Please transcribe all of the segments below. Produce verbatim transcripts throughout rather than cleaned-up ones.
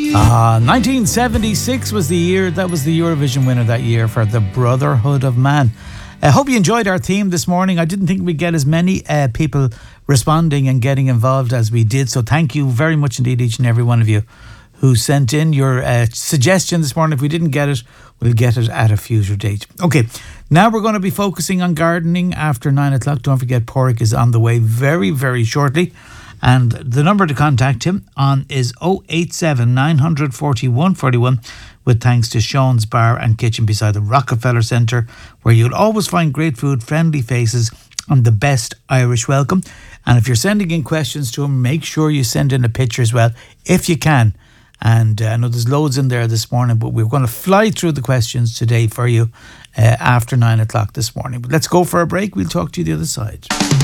Ah, nineteen seventy-six was the year, that was the Eurovision winner that year for The Brotherhood of Man. I hope you enjoyed our theme this morning. I didn't think we'd get as many uh, people responding and getting involved as we did. So thank you very much indeed, each and every one of you who sent in your uh, suggestion this morning. If we didn't get it, we'll get it at a future date. Okay, now we're going to be focusing on gardening after nine o'clock. Don't forget, Porrick is on the way very, very shortly. And the number to contact him on is oh eight seven, nine four one, four one, with thanks to Sean's Bar and Kitchen beside the Rockefeller Centre, where you'll always find great food, friendly faces and the best Irish welcome. And if you're sending in questions to him, make sure you send in a picture as well, if you can. And uh, I know there's loads in there this morning, but we're going to fly through the questions today for you uh, after nine o'clock this morning. But let's go for a break. We'll talk to you the other side.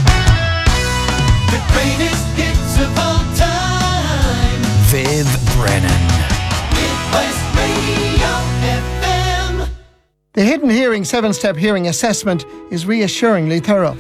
The greatest hits of all time. Viv Brennan. Midwest Radio F M. The Hidden Hearing seven-step hearing assessment is reassuringly thorough.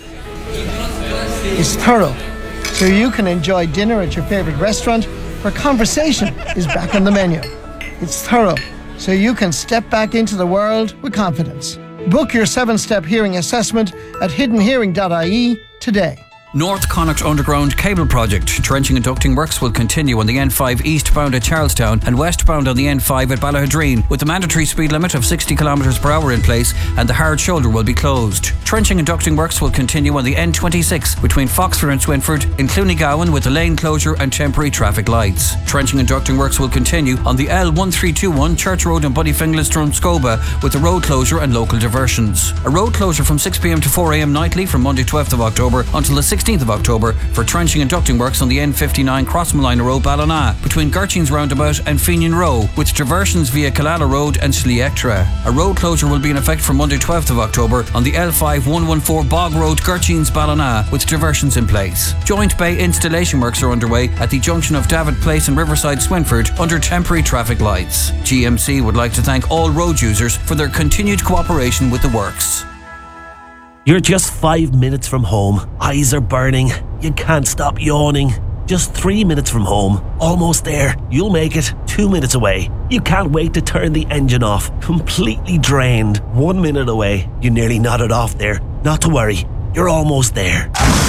It's thorough, so you can enjoy dinner at your favourite restaurant where conversation is back on the menu. It's thorough, so you can step back into the world with confidence. Book your seven-step hearing assessment at hidden hearing dot I E today. North Connacht Underground Cable Project. Trenching and ducting works will continue on the N five eastbound at Charlestown and westbound on the N five at Ballahadreen, with the mandatory speed limit of sixty kilometres per hour in place, and the hard shoulder will be closed. Trenching and ducting works will continue on the N twenty-six between Foxford and Swinford in Clooneygowan, with the lane closure and temporary traffic lights. Trenching and ducting works will continue on the L one three two one Church Road in Bunnyfinglas, Drumscoba, with the road closure and local diversions. A road closure from six p m to four a m nightly from Monday twelfth of October until the sixteenth of October for trenching and ducting works on the N fifty-nine Crossmalina Road, Ballina, between Gertines Roundabout and Fenian Row, with diversions via Killala Road and Sliectra. A road closure will be in effect from Monday twelfth of October on the L five one fourteen Bog Road, Gertines, Ballina, with diversions in place. Joint Bay installation works are underway at the junction of David Place and Riverside, Swinford, under temporary traffic lights. G M C would like to thank all road users for their continued cooperation with the works. You're just five minutes from home. Eyes are burning. You can't stop yawning. Just three minutes from home. Almost there. You'll make it. Two minutes away. You can't wait to turn the engine off. Completely drained. One minute away. You nearly nodded off there. Not to worry. You're almost there.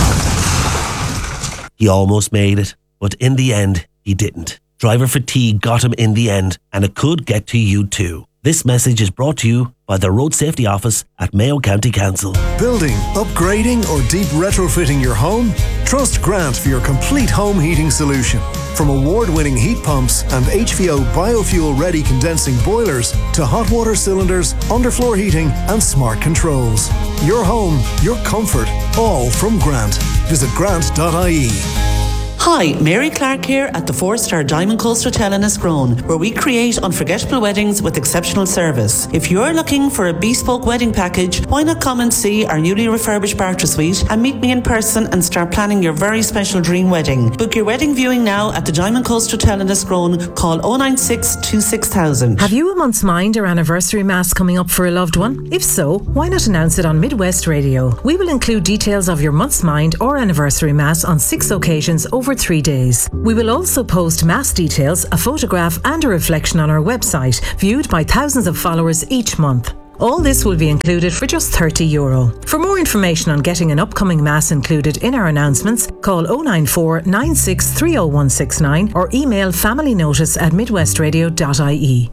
He almost made it. But in the end, he didn't. Driver fatigue got him in the end, and it could get to you too. This message is brought to you by the Road Safety Office at Mayo County Council. Building, upgrading or deep retrofitting your home? Trust Grant for your complete home heating solution. From award-winning heat pumps and H V O biofuel-ready condensing boilers to hot water cylinders, underfloor heating and smart controls. Your home, your comfort, all from Grant. Visit grant dot I E. Hi, Mary Clark here at the four-star Diamond Coast Hotel in Escrone, where we create unforgettable weddings with exceptional service. If you're looking for a bespoke wedding package, why not come and see our newly refurbished Barter Suite and meet me in person and start planning your very special dream wedding. Book your wedding viewing now at the Diamond Coast Hotel in Escrone. Call oh nine six two six thousand. Have you a month's mind or anniversary mass coming up for a loved one? If so, why not announce it on Midwest Radio? We will include details of your month's mind or anniversary mass on six occasions over three days. We will also post mass details, a photograph and a reflection on our website, viewed by thousands of followers each month. All this will be included for just thirty euro. For more information on getting an upcoming mass included in our announcements, call oh nine four, nine six three oh one six nine or email familynotice at midwest radio dot I E.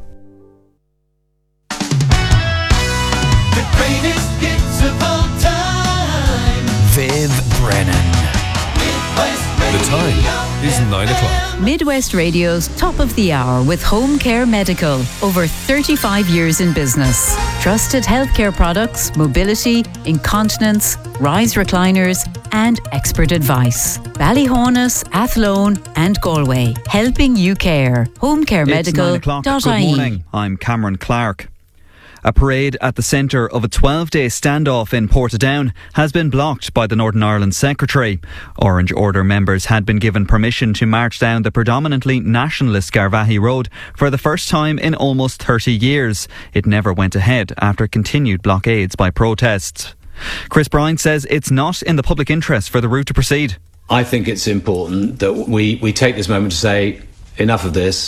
The greatest hits of all time. Viv Brennan. The time is nine o'clock. Midwest Radio's Top of the Hour with Home Care Medical. Over thirty-five years in business. Trusted healthcare products, mobility, incontinence, rise recliners and expert advice. Ballyhonus, Athlone and Galway. Helping you care. home care medical dot I E. Good morning. I'm Cameron Clark. A parade at the centre of a twelve-day standoff in Portadown has been blocked by the Northern Ireland Secretary. Orange Order members had been given permission to march down the predominantly nationalist Garvaghey Road for the first time in almost thirty years. It never went ahead after continued blockades by protests. Chris Bryant says it's not in the public interest for the route to proceed. I think it's important that we, we take this moment to say enough of this.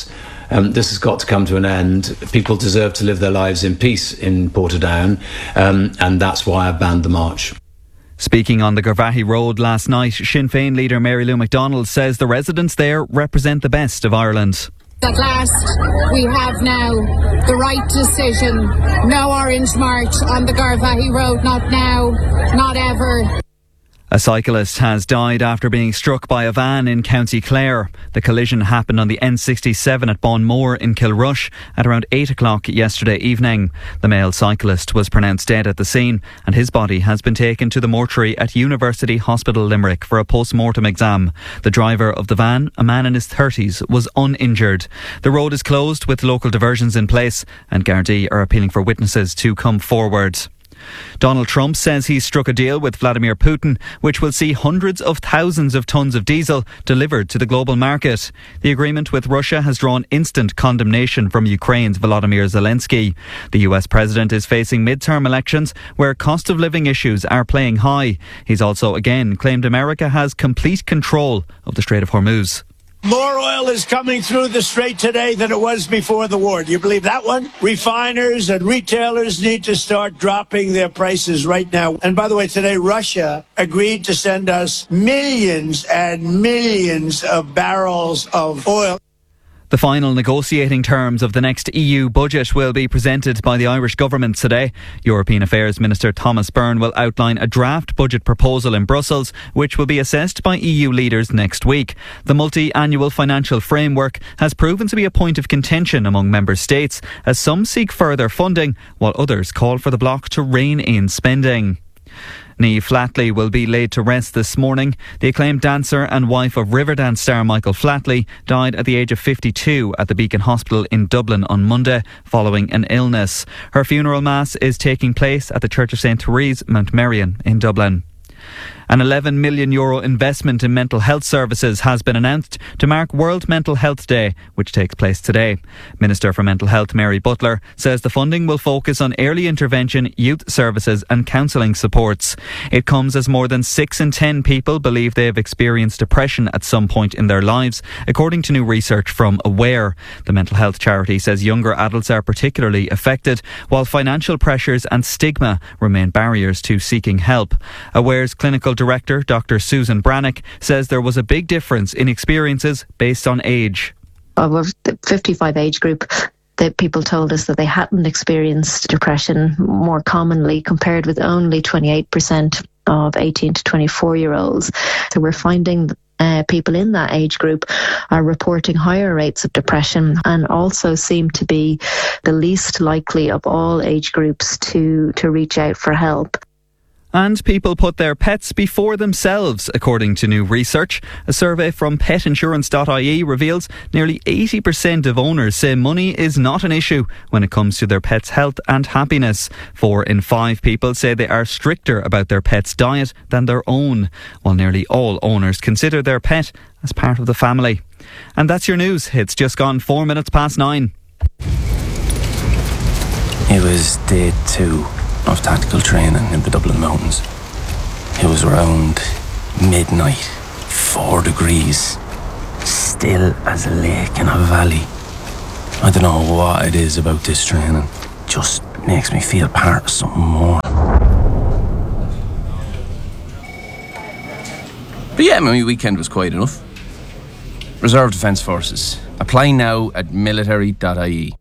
Um, this has got to come to an end. People deserve to live their lives in peace in Portadown, um, and that's why I've banned the march. Speaking on the Garvaghey Road last night, Sinn Féin leader Mary Lou McDonald says the residents there represent the best of Ireland. At last, we have now the right decision. No Orange March on the Garvaghey Road, not now, not ever. A cyclist has died after being struck by a van in County Clare. The collision happened on the N sixty-seven at Bonmore in Kilrush at around eight o'clock yesterday evening. The male cyclist was pronounced dead at the scene and his body has been taken to the mortuary at University Hospital Limerick for a post-mortem exam. The driver of the van, a man in his thirties, was uninjured. The road is closed with local diversions in place and Gardaí are appealing for witnesses to come forward. Donald Trump says he's struck a deal with Vladimir Putin which will see hundreds of thousands of tonnes of diesel delivered to the global market. The agreement with Russia has drawn instant condemnation from Ukraine's Volodymyr Zelensky. The U S president is facing midterm elections where cost of living issues are playing high. He's also again claimed America has complete control of the Strait of Hormuz. More oil is coming through the strait today than it was before the war. Do you believe that one? Refiners and retailers need to start dropping their prices right now. And by the way, today Russia agreed to send us millions and millions of barrels of oil. The final negotiating terms of the next E U budget will be presented by the Irish government today. European Affairs Minister Thomas Byrne will outline a draft budget proposal in Brussels, which will be assessed by E U leaders next week. The multi-annual financial framework has proven to be a point of contention among member states, as some seek further funding, while others call for the bloc to rein in spending. Niamh Flatley will be laid to rest this morning. The acclaimed dancer and wife of Riverdance star Michael Flatley died at the age of fifty-two at the Beacon Hospital in Dublin on Monday following an illness. Her funeral mass is taking place at the Church of Saint Therese, Mount Merion in Dublin. An eleven million euro investment in mental health services has been announced to mark World Mental Health Day, which takes place today. Minister for Mental Health Mary Butler says the funding will focus on early intervention, youth services and counselling supports. It comes as more than six in ten people believe they have experienced depression at some point in their lives, according to new research from Aware. The mental health charity says younger adults are particularly affected, while financial pressures and stigma remain barriers to seeking help. Aware's clinical director, Doctor Susan Brannock, says there was a big difference in experiences based on age. Of the fifty-five age group, the people told us that they hadn't experienced depression more commonly, compared with only twenty-eight percent of eighteen to twenty-four year olds. So we're finding uh, people in that age group are reporting higher rates of depression and also seem to be the least likely of all age groups to, to reach out for help. And people put their pets before themselves, according to new research. A survey from pet insurance dot I E reveals nearly eighty percent of owners say money is not an issue when it comes to their pet's health and happiness. Four in five people say they are stricter about their pet's diet than their own, while nearly all owners consider their pet as part of the family. And that's your news. It's just gone four minutes past nine. It was day two of tactical training in the Dublin Mountains. It was around midnight, four degrees, still as a lake in a valley. I don't know what it is about this training, just makes me feel part of something more. But yeah, my weekend was quiet enough. Reserve Defence Forces. Apply now at military dot I E.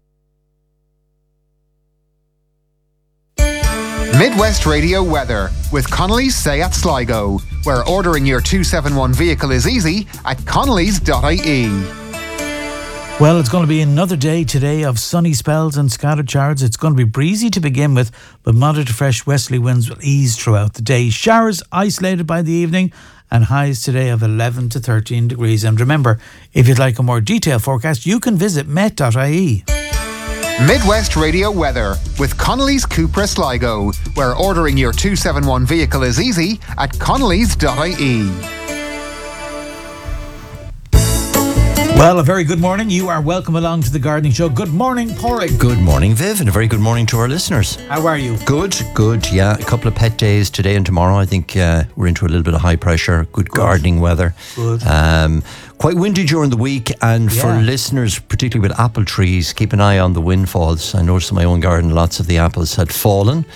Midwest Radio weather with Connolly's Seat Sligo, where ordering your two seventy-one vehicle is easy at connellys dot I E. Well, it's going to be another day today of sunny spells and scattered showers. It's going to be breezy to begin with, but moderate to fresh westerly winds will ease throughout the day. Showers isolated by the evening and highs today of eleven to thirteen degrees. And remember, if you'd like a more detailed forecast, you can visit met dot I E. Midwest Radio weather with Connolly's Cupra Sligo, where ordering your two seventy-one vehicle is easy at connellys dot I E. Well, a very good morning. You are welcome along to the Gardening Show. Good morning, Porrick. Good morning, Viv, and a very good morning to our listeners. How are you? Good, good, yeah. A couple of pet days today and tomorrow. I think uh, we're into a little bit of high pressure, good, good. gardening weather. Good. Um, quite windy during the week, and yeah. for listeners, particularly with apple trees, keep an eye on the windfalls. I noticed in my own garden lots of the apples had fallen.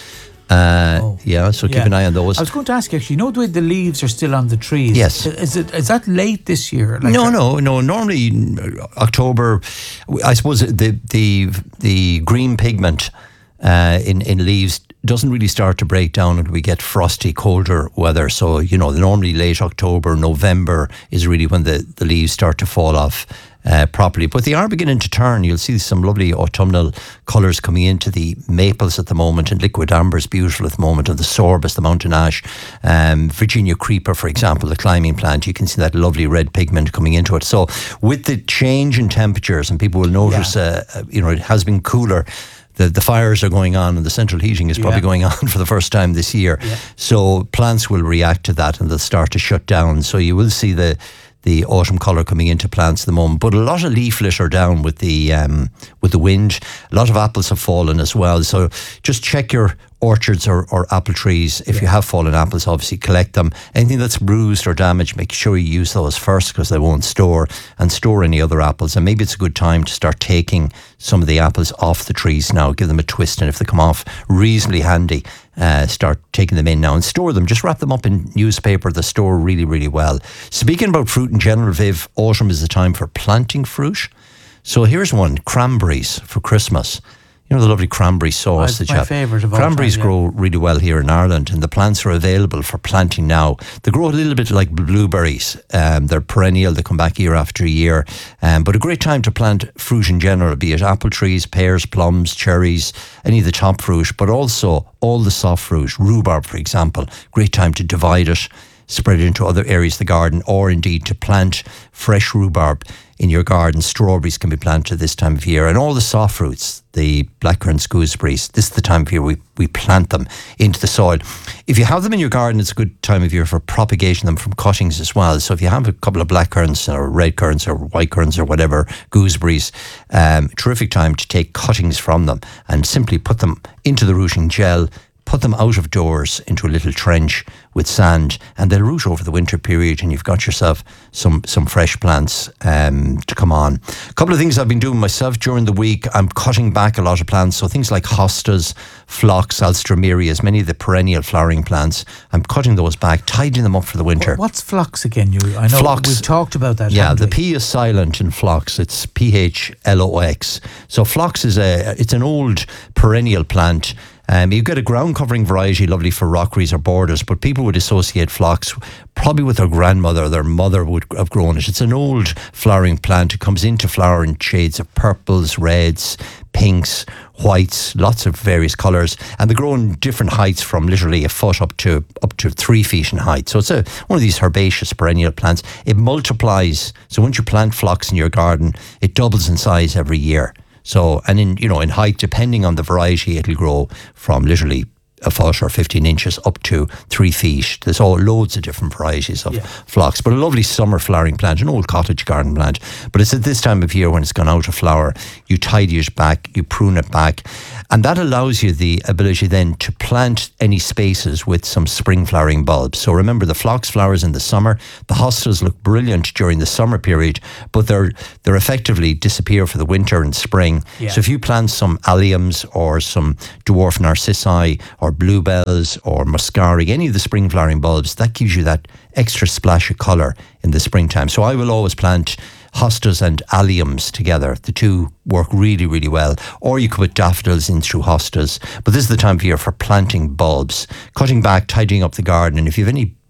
Uh, oh. Yeah, so keep yeah. an eye on those. I was going to ask you, actually, you know the way the leaves are still on the trees? Yes. Is it is that late this year? Like no, a- no, no. Normally October, I suppose the the the green pigment uh, in, in leaves doesn't really start to break down until we get frosty, colder weather. So, you know, normally late October, November is really when the, the leaves start to fall off. Uh, properly, but they are beginning to turn. You'll see some lovely autumnal colours coming into the maples at the moment, and liquid amber is beautiful at the moment, and the sorbus, the mountain ash, um, Virginia creeper, for example, the climbing plant. You can see that lovely red pigment coming into it. So with the change in temperatures, and people will notice, yeah. uh, you know, it has been cooler. The, the fires are going on, and the central heating is probably yeah. going on for the first time this year. Yeah. So plants will react to that, and they'll start to shut down. So you will see the the autumn colour coming into plants at the moment. But a lot of leaf litter down with the um, with the wind. A lot of apples have fallen as well. So just check your orchards or, or apple trees. If yeah. you have fallen apples, obviously collect them. Anything that's bruised or damaged, make sure you use those first, because they won't store, and store any other apples. And maybe it's a good time to start taking some of the apples off the trees now. Give them a twist, and if they come off reasonably handy, Uh, start taking them in now and store them. Just wrap them up in newspaper. They store really, really well. Speaking about fruit in general, Viv, autumn is the time for planting fruit. So here's one, cranberries for Christmas. You know the lovely cranberry sauce oh, that you you have. My favourite of all Cranberries time, yeah. grow really well here in Ireland, and the plants are available for planting now. They grow a little bit like blueberries. Um, they're perennial. They come back year after year. Um, but a great time to plant fruit in general, be it apple trees, pears, plums, cherries, any of the top fruit, but also all the soft fruit, rhubarb, for example. Great time to divide it, spread it into other areas of the garden, or indeed to plant fresh rhubarb in your garden. Strawberries can be planted this time of year, and all the soft fruits, the blackcurrants, gooseberries, this is the time of year we, we plant them into the soil. If you have them in your garden, it's a good time of year for propagating them from cuttings as well. So if you have a couple of blackcurrants or red currants or white currants or whatever, gooseberries, um, terrific time to take cuttings from them and simply put them into the rooting gel. Put them out of doors into a little trench with sand, and they'll root over the winter period, and you've got yourself some some fresh plants um, to come on. A couple of things I've been doing myself during the week. I'm cutting back a lot of plants, so things like hostas, phlox, alströmerias, many of the perennial flowering plants. I'm cutting those back, tidying them up for the winter. What's phlox again? You, I know phlox, we've talked about that. Yeah, the we? P is silent in phlox. It's P H L O X. So phlox is a it's an old perennial plant. Um, you get a ground covering variety, lovely for rockeries or borders, but people would associate phlox probably with their grandmother or their mother would have grown it. It's an old flowering plant. It comes into flower in shades of purples, reds, pinks, whites, lots of various colours, and they grow in different heights from literally a foot up to up to three feet in height. So it's a one of these herbaceous perennial plants. It multiplies. So once you plant phlox in your garden, it doubles in size every year. So, and in, you know, in height, depending on the variety, it'll grow from literally a foot or fifteen inches up to three feet. There's all loads of different varieties of yeah. phlox, but a lovely summer flowering plant, an old cottage garden plant. But it's at this time of year when it's gone out of flower, you tidy it back, you prune it back, and that allows you the ability then to plant any spaces with some spring flowering bulbs. So remember, the phlox flowers in the summer, the hostas look brilliant during the summer period, but they're they're effectively disappear for the winter and spring. Yeah. So if you plant some alliums or some dwarf narcissi or bluebells or muscari, any of the spring flowering bulbs, that gives you that extra splash of colour in the springtime. So I will always plant hostas and alliums together. The two work really, really well. Or you could put daffodils in through hostas. But this is the time of year for planting bulbs, cutting back, tidying up the garden. And if you have any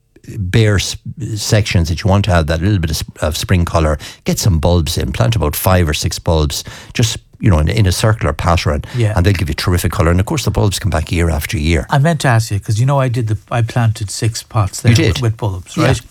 bare s- sections that you want to have that little bit of, of spring colour, get some bulbs in. Plant about five or six bulbs, just, you know, in, in a circular pattern, yeah. and they'll give you terrific colour. And of course, the bulbs come back year after year. I meant to ask you, because you know I did the, I planted six pots there you did. with, with bulbs, right? Yeah.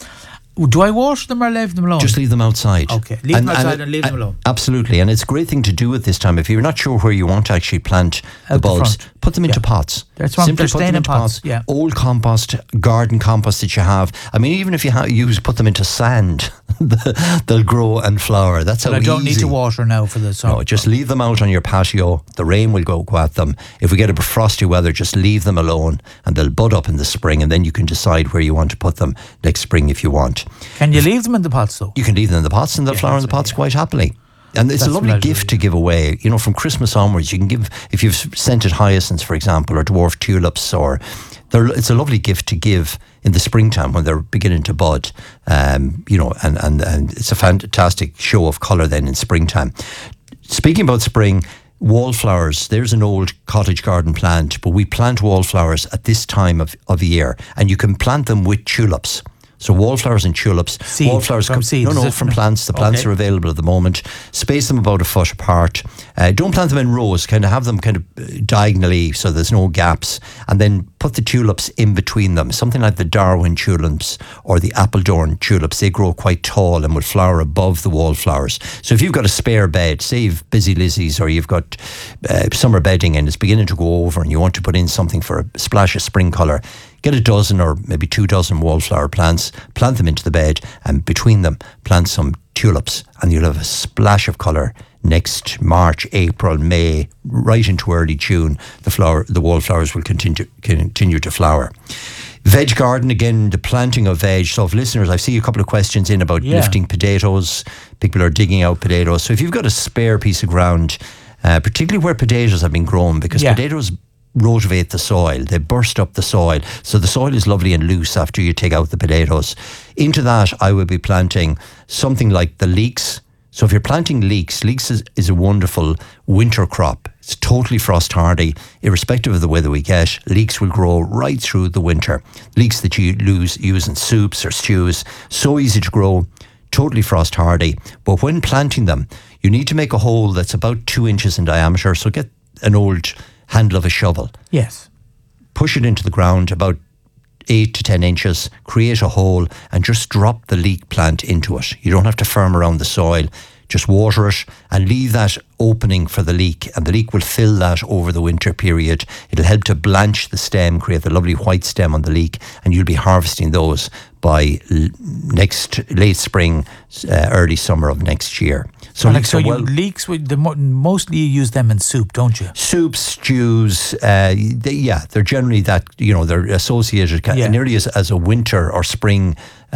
Do I water them or leave them alone? Just leave them outside. Okay, leave them outside and, leave them alone. Absolutely, and it's a great thing to do at this time. If you're not sure where you want to actually plant the Out the bulbs, front. put them into Yeah. pots. That's what I'm- Simply they're put them staying in into pots, yeah. Old compost, garden compost that you have. I mean, even if you ha- use put them into sand, they'll grow and flower. That's But how I don't easy. need to water now for the summer. No, just leave them out on your patio. The rain will go, go at them. If we get a bit frosty weather, just leave them alone and they'll bud up in the spring, and then you can decide where you want to put them next spring if you want. Can you leave them in the pots though? You can leave them in the pots and they'll flower in the pots quite happily. And it's That's a lovely what I'll gift to give away. You know, from Christmas onwards, you can give, if you've scented hyacinths, for example, or dwarf tulips, or they're, it's a lovely gift to give in the springtime when they're beginning to bud. Um, you know, and, and, and it's a fantastic show of colour then in springtime. Speaking about spring, wallflowers, there's an old cottage garden plant, but we plant wallflowers at this time of, of year, and you can plant them with tulips. So wallflowers and tulips. Seed, wallflowers from come, seeds, no, is no, it? from plants. The plants Okay. are available at the moment. Space them about a foot apart. Uh, don't plant them in rows. Kind of have them kind of uh, diagonally so there's no gaps. And then put the tulips in between them. Something like the Darwin tulips or the Appledorn tulips. They grow quite tall and will flower above the wallflowers. So if you've got a spare bed, say you've busy Lizzies or you've got uh, summer bedding and it's beginning to go over and you want to put in something for a splash of spring colour, get a dozen or maybe two dozen wallflower plants, plant them into the bed, and between them plant some tulips, and you'll have a splash of colour next March, April, May, right into early June. The flower, the wallflowers will continue continue to flower. Veg garden, again, the planting of veg. So if listeners, I see a couple of questions in about Yeah. lifting potatoes. People are digging out potatoes. So if you've got a spare piece of ground, uh, particularly where potatoes have been grown, because Yeah. potatoes rotivate the soil, they burst up the soil, so the soil is lovely and loose after you take out the potatoes. Into that I would be planting something like the leeks. So if you're planting leeks, leeks is, is a wonderful winter crop. It's totally frost hardy, irrespective of the weather we get. Leeks will grow right through the winter. Leeks that you lose, use in soups or stews, so easy to grow, totally frost hardy. But when planting them, you need to make a hole that's about two inches in diameter. So get an old handle of a shovel. Yes. Push it into the ground about eight to ten inches, create a hole and just drop the leek plant into it. You don't have to firm around the soil. Just water it and leave that opening for the leek, and the leek will fill that over the winter period. It'll help to blanch the stem, create the lovely white stem on the leek, and you'll be harvesting those by l- next late spring, uh, early summer of next year. So And like, leeks so are you well, leeks, with the mo- mostly you use them in soup, don't you? soups, stews, uh, they, yeah, they're generally that, you know, they're associated ca- Yeah. nearly as, as a winter or spring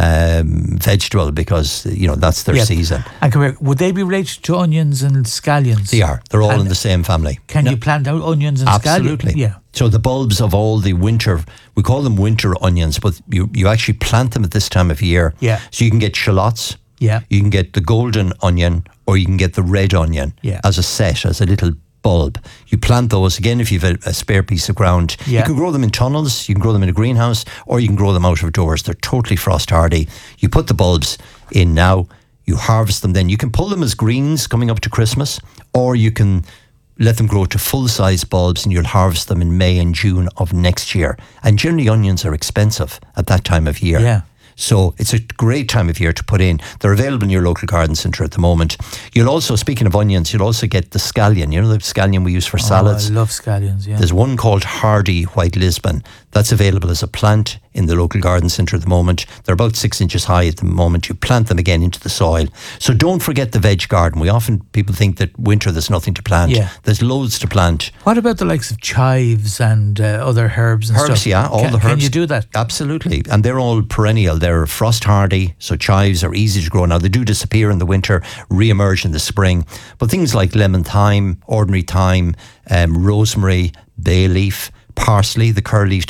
um, vegetable because, you know, that's their Yeah. season. And come here, would they be related to onions and scallions? They are. They're all And in the same family. Can No, you plant out onions and absolutely. scallions? Yeah. So the bulbs of all the winter, we call them winter onions, but you, you actually plant them at this time of year. Yeah. So you can get shallots. Yeah. You can get the golden onion or you can get the red onion Yeah. as a set, as a little bulb. You plant those, again, if you've a, a spare piece of ground. Yeah. You can grow them in tunnels, you can grow them in a greenhouse, or you can grow them out of doors. They're totally frost hardy. You put the bulbs in now, you harvest them then. You can pull them as greens coming up to Christmas, or you can let them grow to full-size bulbs and you'll harvest them in May and June of next year. And generally onions are expensive at that time of year. Yeah. So it's a great time of year to put in. They're available in your local garden centre at the moment. You'll also, speaking of onions, you'll also get the scallion. You know the scallion we use for salads? Oh, I love scallions, yeah. There's one called Hardy White Lisbon. That's available as a plant in the local garden centre at the moment. They're about six inches high at the moment. You plant them again into the soil. So don't forget the veg garden. We often, people think that winter there's nothing to plant. Yeah. There's loads to plant. What about the likes of chives and uh, other herbs and Herbs, stuff? yeah, all can, the herbs. Can you do that? Absolutely. And they're all perennial. They're frost hardy, so chives are easy to grow. Now, they do disappear in the winter, re-emerge in the spring. But things like lemon thyme, ordinary thyme, um, rosemary, bay leaf, parsley, the curly